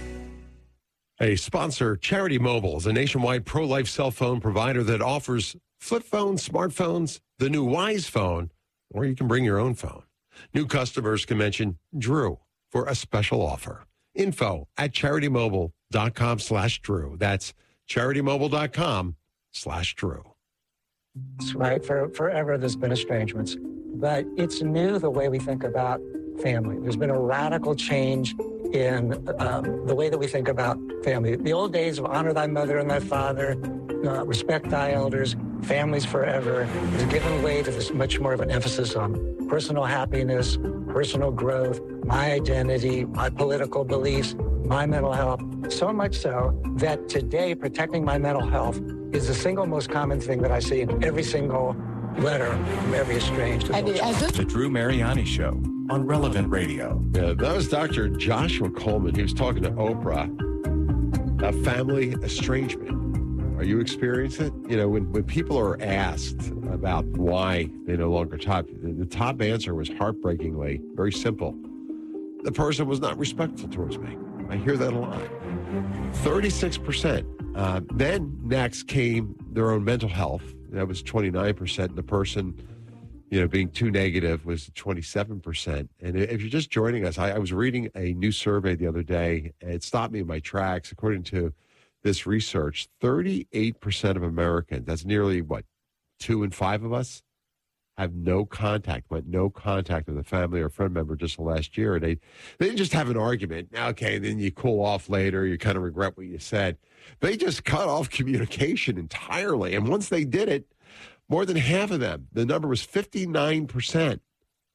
A sponsor, Charity Mobile, is a nationwide pro-life cell phone provider that offers flip phones, smartphones, the new Wise phone, or you can bring your own phone. New customers can mention Drew for a special offer. Info at charity mobile dot com slash Drew. That's charity mobile dot com slash Drew. Right, for forever there's been estrangements, but it's new the way we think about family. There's been a radical change in um, the way that we think about family. The old days of honor thy mother and thy father, uh, respect thy elders, families forever, is given way to this much more of an emphasis on personal happiness, personal growth, my identity, my political beliefs, my mental health. So much so that today protecting my mental health is the single most common thing that I see in every single letter from every estranged adult. The Drew Mariani Show on Relevant Radio. Yeah, that was Doctor Joshua Coleman. He was talking to Oprah about family estrangement. Are you experiencing it? You know, when, when people are asked about why they no longer talk, the, the top answer was heartbreakingly very simple. The person was not respectful towards me. I hear that a lot. thirty-six percent. Uh, then next came their own mental health. That was twenty-nine percent. The person, you know, being too negative was twenty-seven percent. And if you're just joining us, I, I was reading a new survey the other day, and it stopped me in my tracks. According to this research, thirty-eight percent of Americans, that's nearly, what, two in five of us, have no contact, went no contact with a family or friend member just the last year. And they, they didn't just have an argument. Okay, then you cool off later. You kind of regret what you said. They just cut off communication entirely. And once they did it, more than half of them, the number was fifty-nine percent,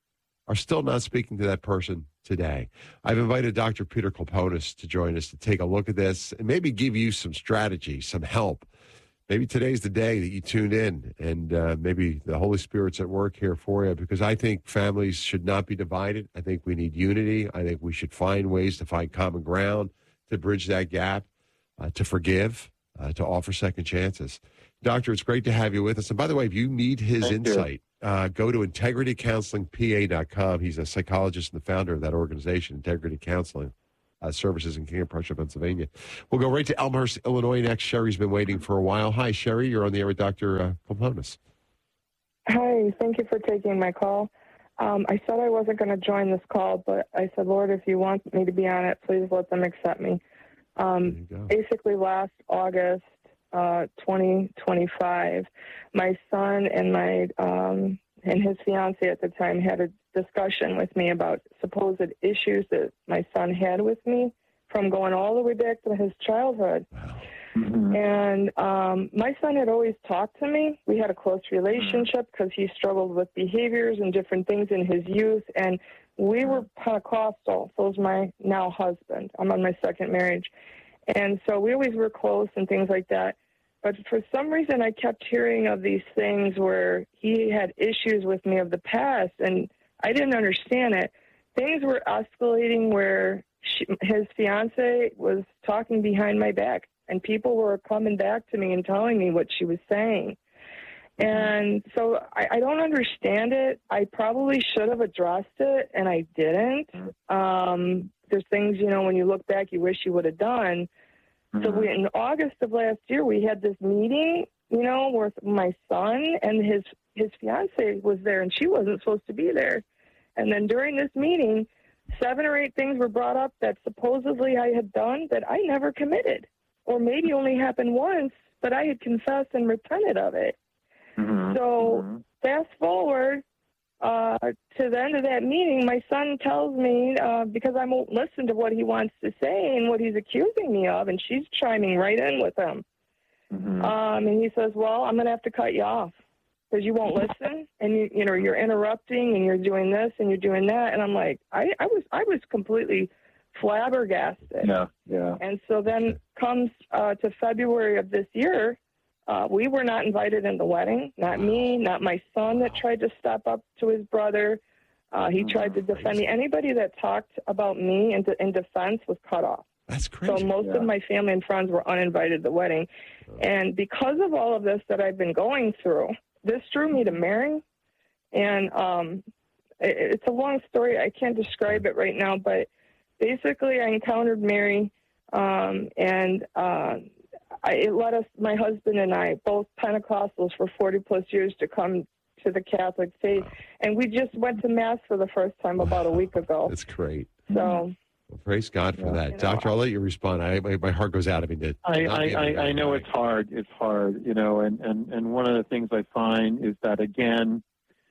are still not speaking to that person today. I've invited Doctor Peter Kloponis to join us to take a look at this and maybe give you some strategy, some help. Maybe today's the day that you tuned in, and uh, maybe the Holy Spirit's at work here for you, because I think families should not be divided. I think we need unity. I think we should find ways to find common ground, to bridge that gap, uh, to forgive, uh, to offer second chances. Doctor, it's great to have you with us. And by the way, if you need his Thank insight, uh, go to integrity counseling p a dot com. He's a psychologist and the founder of that organization, Integrity Counseling uh, Services in King of Prussia, Pennsylvania. We'll go right to Elmhurst, Illinois next. Sherry's been waiting for a while. Hi, Sherry. You're on the air with Doctor Uh, Kloponis. Hi, thank you for taking my call. Um, I said I wasn't going to join this call, but I said, Lord, if you want me to be on it, please let them accept me. Um, basically, last August, uh, twenty twenty-five, my son and my um, and his fiance at the time had a discussion with me about supposed issues that my son had with me from going all the way back to his childhood. Mm-hmm. And um, my son had always talked to me. We had a close relationship because he struggled with behaviors and different things in his youth. And we were Pentecostal. So was my now husband. I'm on my second marriage. And so we always were close and things like that. But for some reason, I kept hearing of these things where he had issues with me of the past, and I didn't understand it. Things were escalating where she, his fiance was talking behind my back, and people were coming back to me and telling me what she was saying. And so I, I don't understand it. I probably should have addressed it, and I didn't. Um, there's things, you know, when you look back, you wish you would have done. Mm-hmm. So we, in August of last year, we had this meeting, you know, with my son, and his, his fiance was there, and she wasn't supposed to be there. And then during this meeting, seven or eight things were brought up that supposedly I had done that I never committed, or maybe only happened once, but I had confessed and repented of it. Mm-hmm. So mm-hmm. fast forward uh, to the end of that meeting, my son tells me, uh, because I won't listen to what he wants to say and what he's accusing me of, and she's chiming right in with him. Mm-hmm. Um, and he says, well, I'm going to have to cut you off because you won't listen, and you, you know, you're interrupting, and you're doing this, and you're doing that. And I'm like, I, I was, I was completely flabbergasted. Yeah, yeah. And so then comes uh, to February of this year, uh, we were not invited in the wedding. Not me, not my son that tried to step up to his brother. Uh, he tried to defend me. Anybody that talked about me in, in defense was cut off. That's crazy. So most yeah. of my family and friends were uninvited to the wedding. And because of all of this that I've been going through, this drew me to Mary. And um, it, it's a long story. I can't describe it right now, but basically I encountered Mary, um, and uh, I, it led us, my husband and I, both Pentecostals for forty plus years, to come to the Catholic faith. And we just went to Mass for the first time about a week ago. That's great. So... Well, praise God for yeah, that. you know, Doctor, I'll let you respond. I, my, my heart goes out. I mean, to I, not I, be able to I, I know die. it's hard. It's hard, you know, and, and, and one of the things I find is that, again,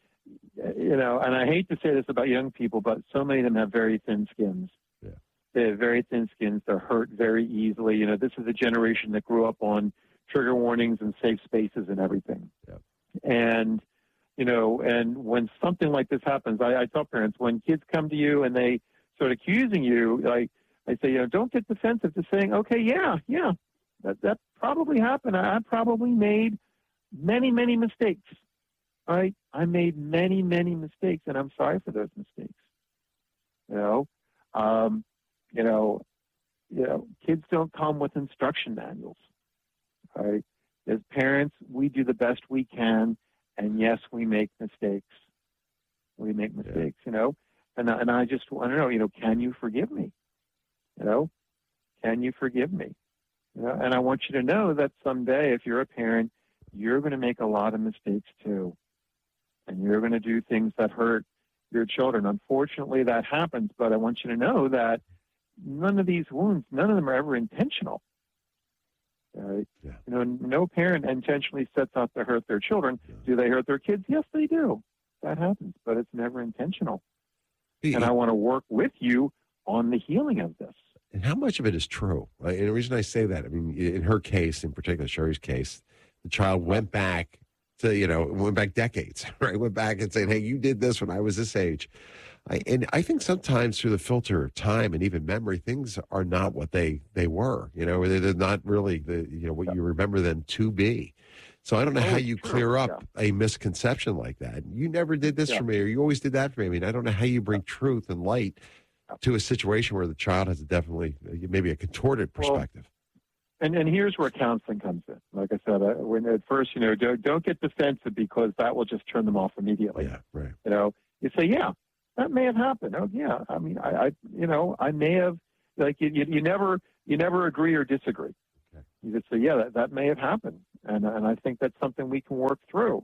you know, and I hate to say this about young people, but so many of them have very thin skins. Yeah. They have very thin skins. They're hurt very easily. You know, this is a generation that grew up on trigger warnings and safe spaces and everything. Yeah. And, you know, and when something like this happens, I, I tell parents, when kids come to you and they start accusing you, like, I say, you know, don't get defensive to saying, okay, yeah, yeah, that, that probably happened. I, I probably made many, many mistakes, right? I made many, many mistakes, and I'm sorry for those mistakes. You know, um, you know, you know, kids don't come with instruction manuals, right? As parents, we do the best we can, and yes, we make mistakes. We make mistakes, yeah. you know, and, and I just want to know, you know, can you forgive me? You know, can you forgive me? You know, and I want you to know that someday, if you're a parent, you're going to make a lot of mistakes too. And you're going to do things that hurt your children. Unfortunately, that happens, but I want you to know that none of these wounds, none of them are ever intentional. Right? Yeah. You know, no parent intentionally sets out to hurt their children. Yeah. Do they hurt their kids? Yes, they do. That happens, but it's never intentional. Yeah. And I want to work with you on the healing of this. And how much of it is true? Right? And the reason I say that, I mean, in her case, in particular, Sherry's case, the child went back to, you know, went back decades, right? Went back and saying, hey, you did this when I was this age. I, and I think sometimes through the filter of time and even memory, things are not what they, they were, you know, they're not really the, you know, what you remember them to be. So I don't know Oh, how you sure. clear up a misconception like that. You never did this Yeah. for me, or you always did that for me. I mean, I don't know how you bring truth and light to a situation where the child has a definitely, maybe a contorted perspective. Well, and, and here's where counseling comes in. Like I said, uh, when at first, you know, don't, don't get defensive because that will just turn them off immediately. Yeah, right. You know, you say, yeah, that may have happened. Oh, yeah. I mean, I, I you know, I may have, like, you, you, you never, you never agree or disagree. Okay. You just say, yeah, that, that may have happened. And, and I think that's something we can work through,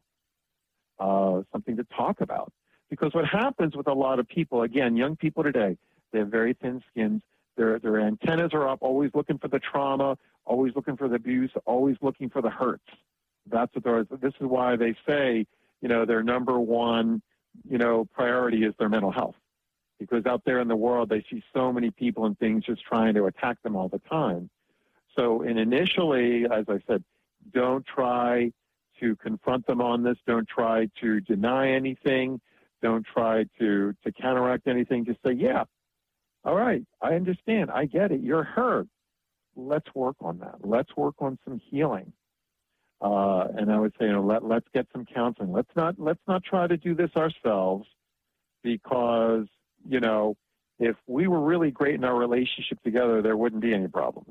uh, something to talk about. Because what happens with a lot of people, again, young people today, they have very thin skins. Their, their antennas are up, always looking for the trauma, always looking for the abuse, always looking for the hurts. That's what they're, this is why they say, you know, their number one, you know, priority is their mental health. Because out there in the world, they see so many people and things just trying to attack them all the time. So, and initially, as I said, don't try to confront them on this. Don't try to deny anything. Don't try to, to counteract anything. Just say, yeah, all right, I understand. I get it. You're hurt. Let's work on that. Let's work on some healing. Uh, and I would say, you know, let, let's get some counseling. Let's not, let's not try to do this ourselves because, you know, if we were really great in our relationship together, there wouldn't be any problems.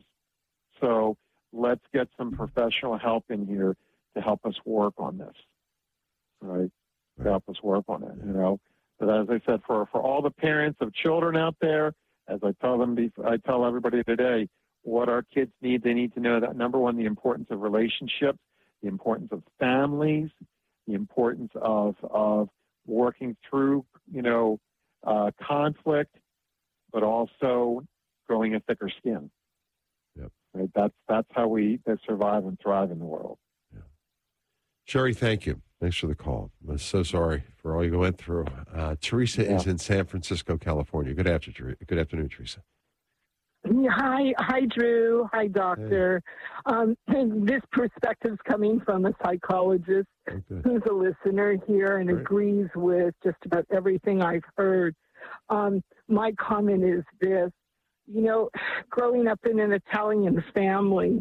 So let's get some professional help in here to help us work on this, right? To help us work on it, you know. But as I said, for, for all the parents of children out there, as I tell them, before, I tell everybody today, what our kids need, they need to know that, number one, the importance of relationships, the importance of families, the importance of, of working through, you know, uh, conflict, but also growing a thicker skin. Yep. Right? That's, that's how we survive and thrive in the world. Yeah. Sherry, thank you. Thanks for the call. I'm so sorry for all you went through. Uh, Teresa yeah. is in San Francisco, California. Good afternoon, Good afternoon, Teresa. Hi, hi, Drew. Hi, doctor. Hey. Um, this perspective is coming from a psychologist okay. who's a listener here and Great. agrees with just about everything I've heard. Um, my comment is this. You know, growing up in an Italian family,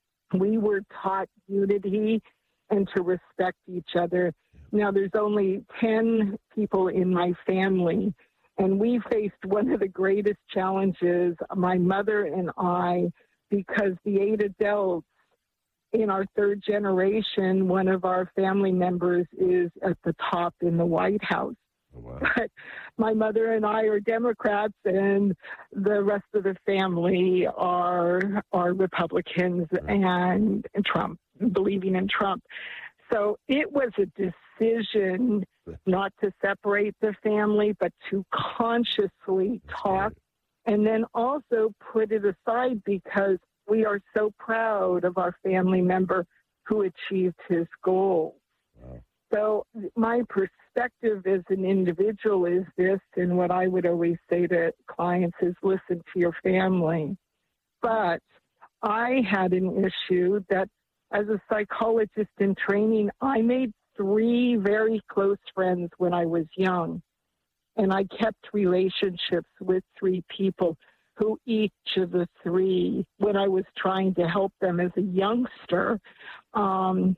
we were taught unity and to respect each other. Now, there's only ten people in my family, and we faced one of the greatest challenges, my mother and I, because the eight adults in our third generation, one of our family members is at the top in the White House. Oh, wow. But my mother and I are Democrats, and the rest of the family are are Republicans right. and, and Trump, believing in Trump. So it was a decision not to separate the family, but to consciously talk and then also put it aside because we are so proud of our family member who achieved his goal. Wow. So my perspective as an individual is this, and what I would always say to clients is listen to your family. But I had an issue that as a psychologist in training, I made three very close friends when I was young. And I kept relationships with three people who each of the three, when I was trying to help them as a youngster, um,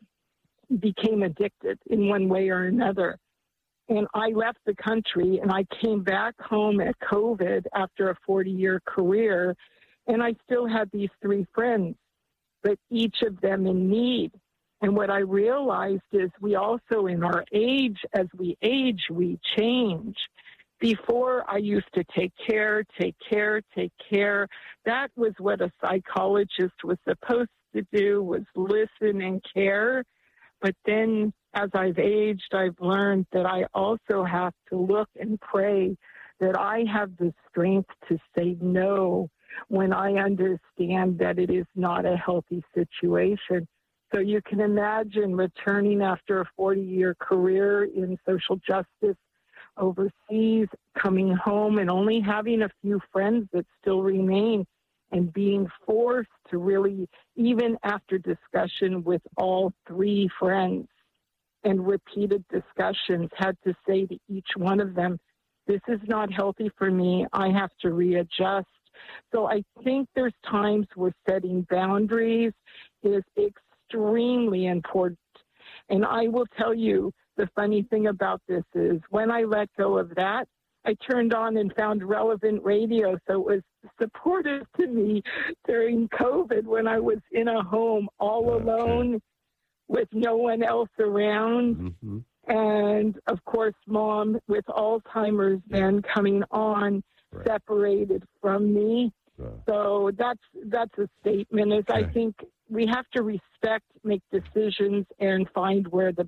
became addicted in one way or another. And I left the country and I came back home at COVID after a forty-year career, and I still had these three friends, but each of them in need. And what I realized is we also, in our age, as we age, we change. Before, I used to take care, take care, take care. That was what a psychologist was supposed to do, was listen and care. But then as I've aged, I've learned that I also have to look and pray that I have the strength to say no when I understand that it is not a healthy situation. So you can imagine returning after a forty-year career in social justice overseas, coming home and only having a few friends that still remain, and being forced to really, even after discussion with all three friends, and repeated discussions, had to say to each one of them, this is not healthy for me. I have to readjust. So I think there's times where setting boundaries is extremely important. And I will tell you, the funny thing about this is when I let go of that, I turned on and found Relevant Radio. So it was supportive to me during COVID when I was in a home all okay. alone with no one else around. Mm-hmm. And, of course, Mom with Alzheimer's then coming on, right. separated from me. Right. So that's that's a statement. Is okay. I think we have to respect, make decisions, and find where the